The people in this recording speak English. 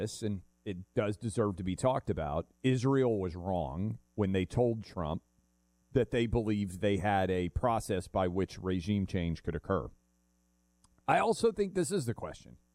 this, and it does deserve to be talked about. Israel was wrong when they told Trump that they believed they had a process by which regime change could occur. I also think this is the question.